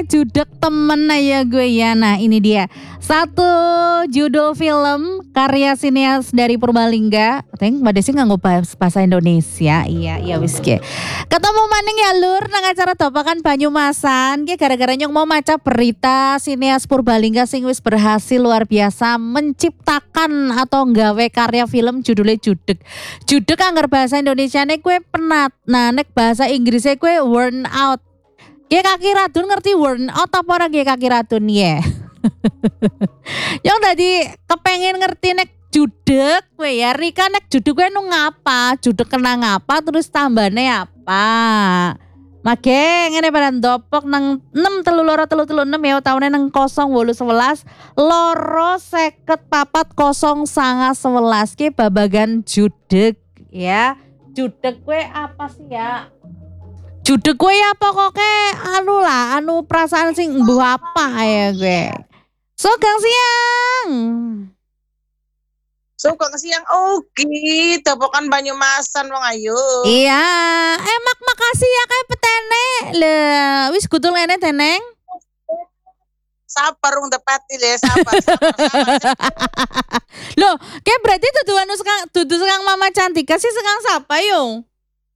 judek temen aja gue ya. Nah ini dia satu judul film karya sineas dari Purbalingga. Teng Mbak Desi nggak bahasa Indonesia. Iya wis ke. Ketemu maning ya lur nang acara Topakan Banyumasan. Ki gara-gara nyong mau maca berita sineas Purbalingga sing wis berhasil luar biasa menciptakan atau nggawe karya film judulnya judek. Judek anggar bahasa Indonesiane kue penat. Nah nek bahasa Inggrisnya kue worn out. Ki kaki radun ngerti worn out apa ora ki kaki radun ya? Yang tadi kepengen ngerti nek judek kowe ya Rika nek judek kowe nu ngapa? Judek kena ngapa terus tambane apa? Mage ngene paran dopok nang 63236 ya taune nang 0811 loro 54 0 ki babagan judek ya. Judek kowe apa sih ya? Judek gue apa kok anu perasaan sing mbuh apa ya gue. Sugeng siang. Sugeng siang ugi Topakan Banyumasan wong ayu. Iya, makasih ya kayak petene. Le, wis kutul ngene teneng. Sabar wong tepati le, sabar. Loh, kayak berarti dudu sekang Mama Cantika sih sekang siapa yo?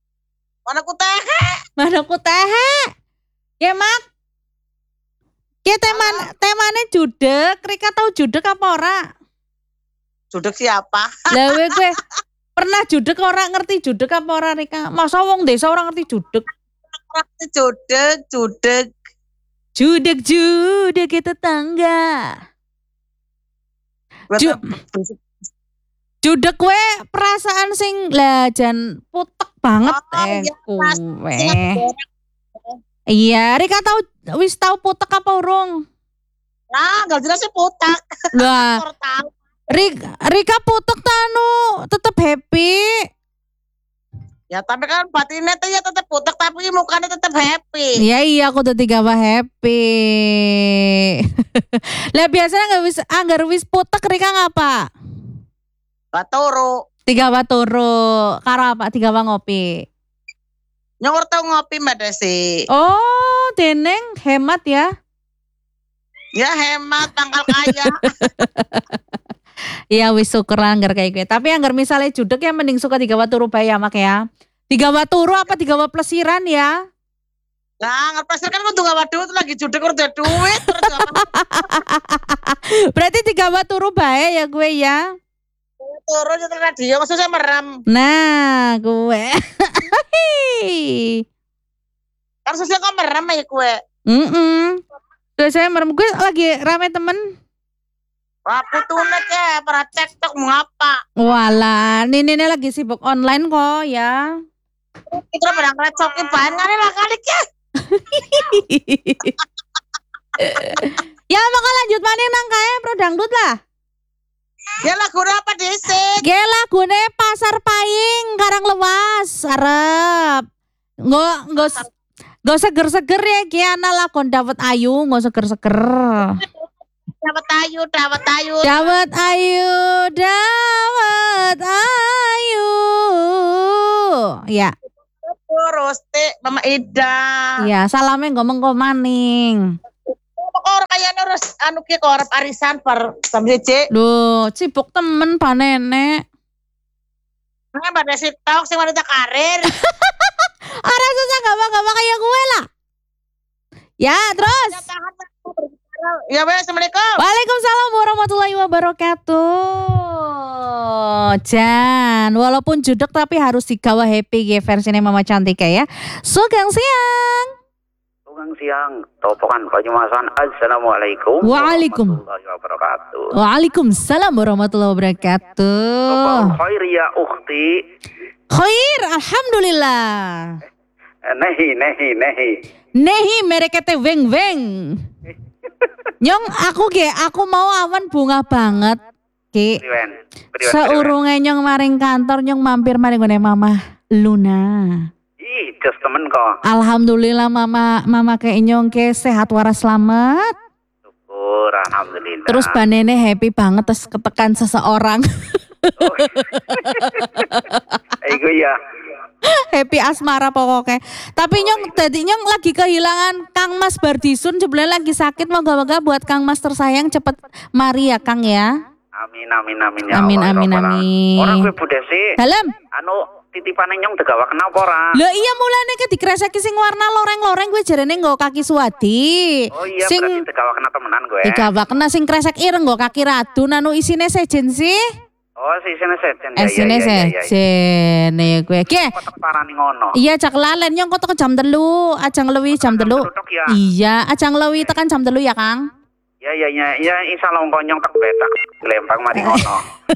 Mana ku tehe. Ya mak. Ya temane judek. Rika tahu judek apa ora? Judek siapa? Lah gue pernah judek ora ngerti judek apa ora Rika? Masa wong desa orang ngerti judek? Judek itu tangga. Judek gue perasaan sing lah jan putek banget kowe. Iya, Rika wis tahu putek apa urung? Nah, gak jelas sih putek. Lah. Rika putek tanu tetep happy. Ya tapi kan batinnya tuh ya tetep putek tapi mukanya tetep happy. Iya aku tuh tiga happy. Lah biasanya anggar wis putek Rika ngapa? Baturu. Tiga baturu. Karo apa? Tiga ngopi. Nyongor tau ngopi Mbak Desi. Oh, deneng hemat ya. Ya hemat tanggal kaya. Iya wis syukur anggar kayak gue. Tapi anggar misalnya judek ya mending suka tiga baturu bayar mak ya. Tiga baturu apa tiga plesiran ya? Nah, ngerpesir kan kudu gawa duit lagi judek udah duit. Berarti tiga baturu bae ya gue ya. Turun nyetel radio maksudnya merem. Nah gue kan susah kok merem ya gue. Terus saya merem gue lagi rame temen. Aku tunet ya para TikTok mau apa. Walah ini lagi sibuk online kok ya. Itu pada ngeliat coki bahan lah kali ya. Ya bakal lanjut mana nang kae pro dangdut lah. Ya lagu apa disik? Ya lagune Pasar Paying Karang Lewas arep. Nggak seger-seger ya ki ana lakon Dawet Ayu nggak seger-seger. Dawet Ayu. Dawet Ayu. Ya. Terus Mama Ida. Ya salamnya ngomong maning. Kok kaya nurus anu ki kok arep arisan per sambil Cik. Loh, sibuk temen Pak Nenek. Nah, pada si tok sing wanita karir. Orang susah gampang kayak gue lah. Ya, terus. Ya, Assalamualaikum. Waalaikumsalam warahmatullahi wabarakatuh. Jan, walaupun judek tapi harus digawa happy ya versinya Mama Cantika ya. Sugeng siang. Siang, Topakan Banyumasan. Assalamualaikum warahmatullahi wabarakatuh. Waalaikumsalam warahmatullahi wabarakatuh. Khair ya ukhti. Khair, alhamdulillah. Nehi mereka teh weng. Nyong aku mau awan bunga banget ki. Seurunge nyong maring kantor nyong mampir maring ngene Mama Luna. Just temen kok. Alhamdulillah mama kayak nyong ke sehat waras selamat. Syukur alhamdulillah. Terus Banene happy banget terus ketekan seseorang. Iku ya Happy asmara pokoknya. Tapi nyong tadi nyong lagi kehilangan Kang Mas Bardisun, sebenarnya lagi sakit, moga-moga buat Kang Mas tersayang cepet mari ya Kang ya. Amin ya Amin Allah, amin ya Rabbal amin. Orang gue budesi. Dalam. Titipane nyong degawa kenapa ora? Lah iya mulane ke dikreseki sing warna loreng-loreng gue jarene nggo kaki suwadi. Oh iya sing berarti degawa kena temenan gue. digawa kena sing kresek ireng nggo kaki ratu nanu isine sejen sih. Oh sisine sejen ya. Isine sejen ya gue. Oke. Kotak parani ngono. Iya cak lalen nyong kotok jam 3, ajang lewi jam 3. Ya. Iya, ajang lewi tekan jam 3 ya Kang. Ya insyaallah konyong tak betak glempang mari ngono.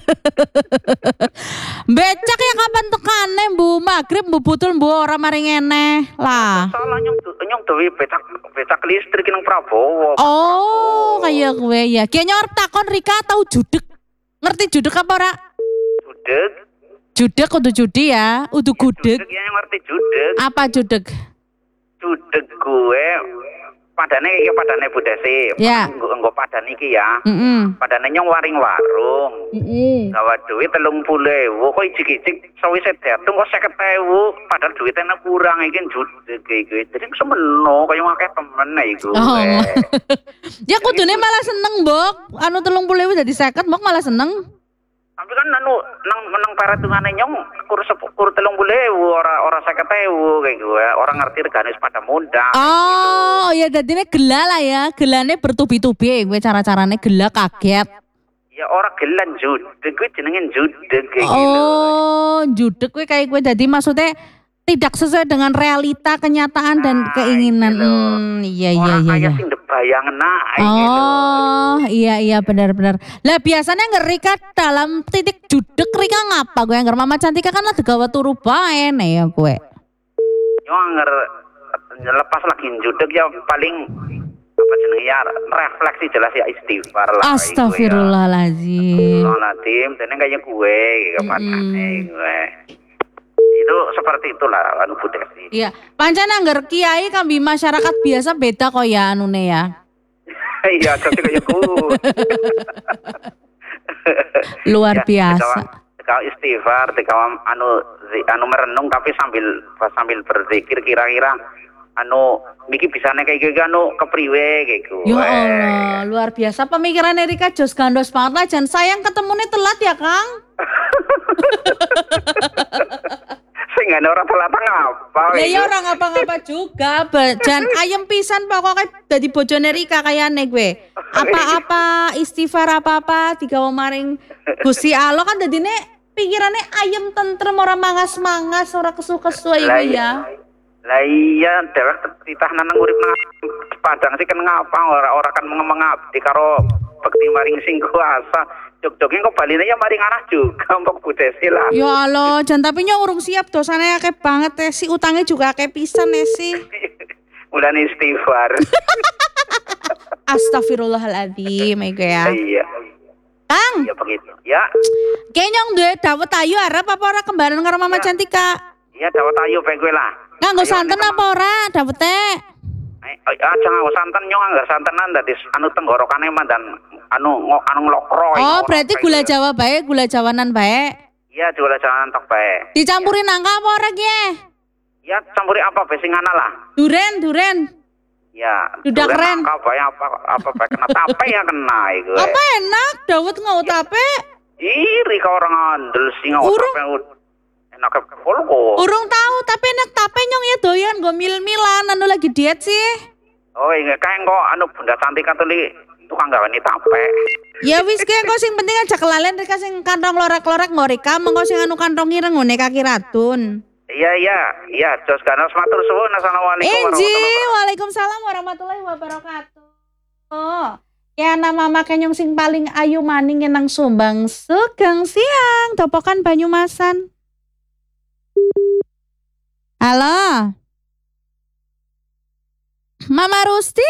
Becak ya kapan tekane Bu Magrib Bu Butul Bu ora mari ngene lah. Soalnya nyong duwe betak listrik nang Prabowo. Oh, kayak gue ya. Kayaknya orang takon Rika tahu judek. Ngerti judek apa ora? Judek. Judek kudu judi ya, udu gudeg. Judek ya ngerti judek. Apa judek? Judek gue padane budesi. Ya. Engko padan iki ya. Padane nyong waring warung. Gawa duit 30.000 kok ijik-ijik sawise datung kok 50.000 padahal duitnya kurang iki judek iki. Jadi semeno kaya akeh temen iku. Oh. Ya kudune malah seneng, Mbok. Anu 30.000 dadi 50, Mbok malah seneng. Tapi kan nang paratungane nyong kur 30.000 ora 50.000 kayak gue. Orang ngerti regane pada muda. Oh, ya dadine gela lah ya. Gelane bertubi-tubi gue cara-carane gela kaget. Ya ora gelan judek gue jenenge judek kayak gitu. Oh, judek gue kayak gue dadi maksudnya tidak sesuai dengan realita, kenyataan dan keinginan. Iya. Kayak sing bayang Oh, iya benar-benar. Lah biasanya Rika dalam titik judek Rika ngapa gue yang Mama Cantika kan ada gawa turu bae ya gue. Yo lepas lagi judek ya paling apa jenenge ya refleksi jelas ya istighfar lah. Astagfirullahaladzim. Astagfirullahaladzim, dene kayak gue kapanane gue. Itu seperti itulah anu budesi. Iya, pancen anggar kiai kambi masyarakat biasa beda kok ya anune ya. Iya, tapi kayak ku. Luar biasa. Kalau istighfar, kalau anu merenung tapi sambil berzikir kira-kira anu niki bisane kayak gitu anu kepriwe kayak gitu. Ya Allah, luar biasa pemikiran Erika jos gandos banget lah. Jan sayang ketemunya telat ya Kang. Sehingga orang telat ngapa? Ya orang ngapa-ngapa juga. Jan ayam pisan pokoknya jadi bojone Rika kayane gue. Apa-apa istighfar apa-apa digawa maring Gusti Allah kan dadine pikirannya ayam tentrem ora mangas-mangas ora kesu-kesu iki ya. Lah iya dewek titah nang urip nang Padang sih kan ngapa ora kan mengabdi karo bekti maring sing kuasa. Jog-jognya kok baline ya maring arah juga mbok budesi lah. Ya Allah, jan tapi nya urung siap dosane akeh banget si utangnya juga akeh pisan sih. Mulane istighfar. Astagfirullahaladzim iku ya. Iya. Kang. Ya begitu. Ya. Kayaknya duwe dawet ayu arep apa ora kembaran karo Mama Cantika? Iya dawet ayu bae kowe lah. Nganggo santen apa ora dawete? Jangan santen nyong anggar santenan dadi anu tenggorokane mandan anu nglokro. Oh, berarti gula Jawa bae, gula Jawanan bae. Iya, gula Jawanan tok bae. Dicampurin nangka apa ora ki? Ya, campuri apa bae sing ana lah. Duren. Ya, dudak ren. Apa bae kena tape ya kena iku. Apa enak dawet ngau tape? Iri ka orang andel sing ngau tape. Enak kok. Urung tahu tapi enak tape nyong ya doyan go mil-milan anu lagi diet sih. Oh iya kayak kok anu Bunda Cantika tuli tukang gawani tape. Ya wis kae kok sing penting aja kelalen Rika sing kantong lorak-lorak ngorika mengko sing anu kantong ireng ngene kaki ratun. Iya, jos ganos matur suwun. Assalamualaikum Waalaikumsalam warahmatullahi wabarakatuh. Oh, ya nama makanya sing paling ayu maning nang Sumbang Sugeng Siang, Topokan Banyumasan. Halo. Mama Rusti.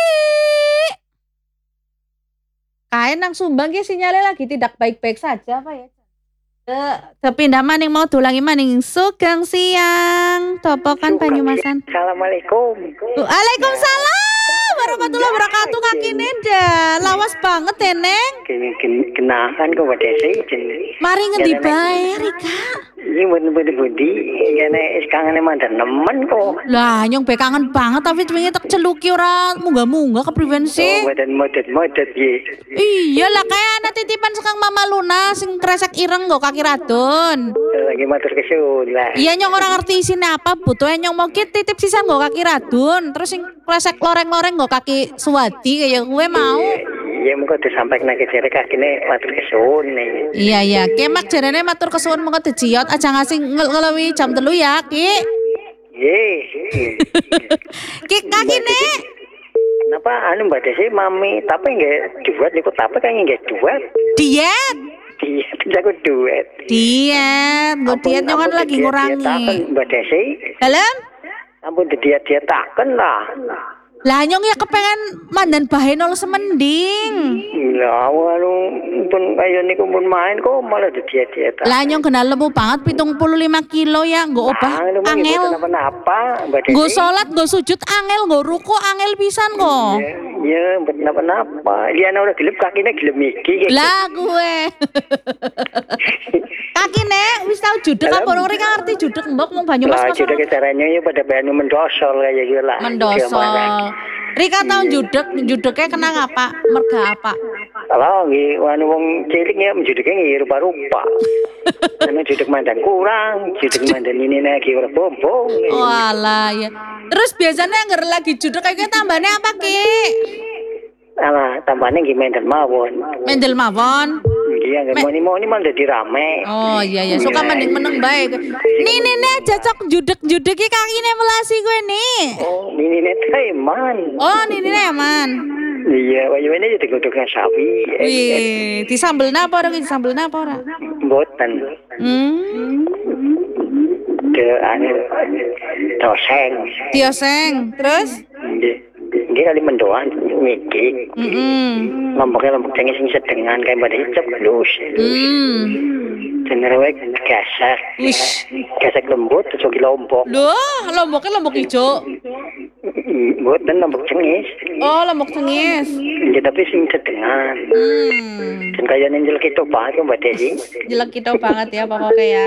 Kain nang Sumbang ki sinyalnya lagi tidak baik-baik saja Pak ya. Pindah maning mau tulangi maning Sugeng Siang, Topokan Banyumasan. Assalamualaikum. Waalaikumsalam warahmatullahi wabarakatuh. Kaki Nenda, lawas banget Neng. Kenakan kok wedese jenenge. Mari ngendi bae Rika? Iki budi ngene kangen mandan nemen kok. Lah nyong be kangen banget tapi wingi tak celuki ora munggah-munggah kepriwen sih. Modet piye? Iya lah kayak anak titipan sekang Mama Luna sing kresek ireng nggo kaki radun. Lagi matur kesuwun lah. Iya nyong ora ngerti isine apa, butuhe nyong mau titip sisan nggo kaki radun, terus sing kresek loreng-loreng nggo kaki suwadi kaya kowe mau. Iya mengko disampaikan ke jere kakine matur kesuwun nih. Iya kemak jarene matur kesuwun mengko dijiot aja ngasih ngelewi jam 3 ya Ki. Ki kakine. Kenapa anu Mbak Desi mami tapi nggak duet niku tapi kan nggak duet. Diet. Jago duet. Diet, nggo diet nyong kan lagi ngurangi. Mbak Desi. Dalam? Ampun diet taken lah. Lah nyong ya kepengen mandan bahe nol semending. Lah anu pun kaya niku pun main kok malah diet. Lah nyong kena lembu banget 75 kilo ya, nggo obah angel. Kenapa Mbak Desi? Nggo salat, nggo sujud angel, nggo ruku angel pisan kok. Iya, kenapa? Dia ora gelem kakine gelem iki. Lah gue. Kakine wis tau judek apa ora ngerti judek mbok mung Banyumas Lah Mas. judek caranya ya pada banu mendosol kaya gitu lah. Mendosol. Rika tau judeknya kena apa? Merga apa? Kalau nggih anu wong cilik ya judeknya nggih rupa-rupa. Karena judek mandan kurang, judek mandan ini lagi ora bombong. Walah ya. Terus biasanya anggar lagi judek kayak tambahnya apa Ki? Alah, tambahnya nggih mandan mawon. Mendel mawon. Iya, nggak mau ini malah jadi rame. Oh iya suka mending meneng baik. Nih cocok judek ki kakine melasi gue nih. Oh, ini eman. Oh, ini eman. Iya, wayune jadi godhongan sapi. Wih, disambel napa ora? Mboten. Anu Tioseng. Terus? Dia kali mendoan mikir. Lomboknya lombok cengis sing sedengan kayak pada hijab lus. Cenderung gasak. Gasak lembut terus lombok. Loh, lomboknya lombok hijau. Buatan lombok cengis. Oh, lombok cengis. Ya tapi sing sedengan. Dan kayak ninjel kita banget Mbak Desi. Jelek kita banget ya pokoknya ya.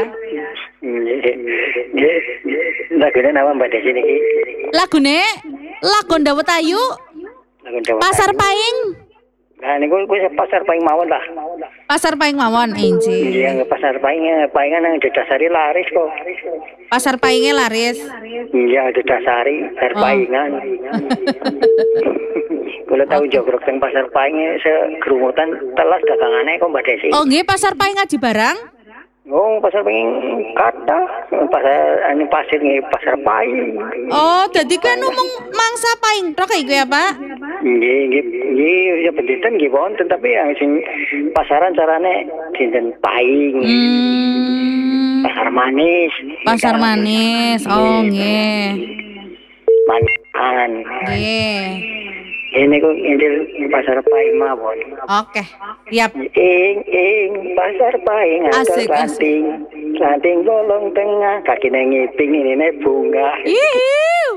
Lagune nama Mbak Desi niki. Lagune Lagon Dawet Ayu. Pasar Paing. Nah niku pasar Paing mawon lah. Pasar Paing mawon enji. Iya pasar Paingan yang didasari laris kok. Pasar Paingnya laris. Iya didasari pasar Paingan. Kalau tahu jogrok teng pasar Paingnya segerumutan telas dagangannya kok Mbak Desi. Oh nggih pasar Paing ngaji barang. Oh, pasar Paing kata, pasir nih pasar Paing. Oh, jadi kan ngomong mangsa Paing tok kayak gue apa? Nggih, ya pendidikan nggih wonten tapi yang sing pasaran carane dinten Paing. Pasar manis. Pasar manis. Oh, nggih. Manan. Nggih. Ini kok ini pasar Paing mawon. Oke, siap. Ing pasar Paing Asik. Lanting bolong tengah kaki ngiping ini bunga. Iu.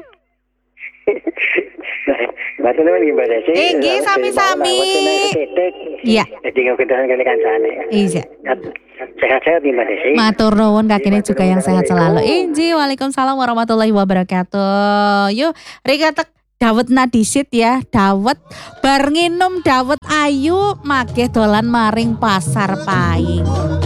Batu teman gimana sih? Nggih sami-sami. Iya. Jadi kau kedalan kali kancane. Iya. Sehat-sehat gimana sih? Matur nuwun kakine juga yang sehat selalu. Inji, waalaikumsalam warahmatullahi wabarakatuh. Yuk, Rika tek dawet nadisit ya, dawet bar nginum dawet ayu mageh dolan maring pasar Paing.